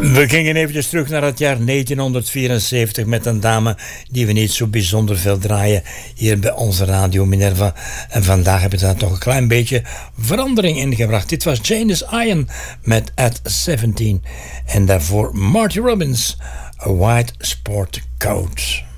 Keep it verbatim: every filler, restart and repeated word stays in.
We gingen eventjes terug naar het jaar negentienhonderdvierenzeventig met een dame die we niet zo bijzonder veel draaien hier bij onze Radio Minerva. En vandaag hebben ze daar toch een klein beetje verandering in gebracht. Dit was Janice Iron met At zeventien. En daarvoor Marty Robbins, A White Sport Coat.